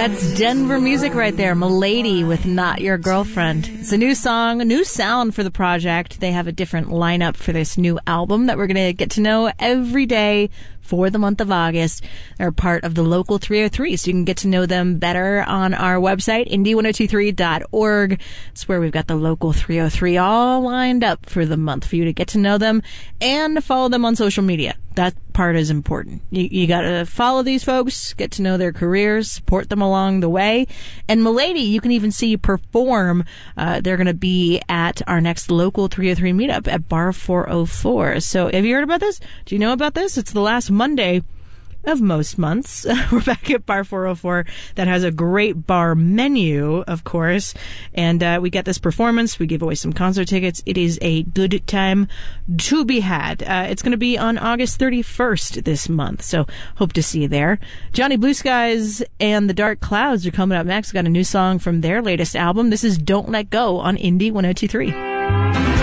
That's Denver music right there. Milady with Not Your Girlfriend. It's a new song, a new sound for the project. They have a different lineup for this new album that we're going to get to know every day for the month of August. They're part of the Local 303, so you can get to know them better on our website, indie1023.org. It's where we've got the Local 303 all lined up for the month for you to get to know them and follow them on social media. That part is important. You got to follow these folks, get to know their careers, support them along the way. And Milady, you can even see perform. They're going to be at our next Local 303 meetup at Bar 404. So have you heard about this? Do you know about this? It's the last Monday of most months. We're back at Bar 404 that has a great bar menu, of course. And we get this performance. We give away some concert tickets. It is a good time to be had. It's going to be on August 31st this month. So hope to see you there. Johnny Blue Skies and the Dark Clouds are coming up next. Got a new song from their latest album. This is Don't Let Go on Indie 1023.